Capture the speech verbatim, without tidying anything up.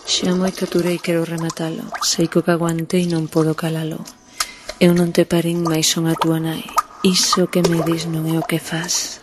Xa moito aturei, quero rematalo. Sei co que aguantei, non podo calalo. Eu non te parín, mais son a túa nai. Iso que me dis non é o que fas.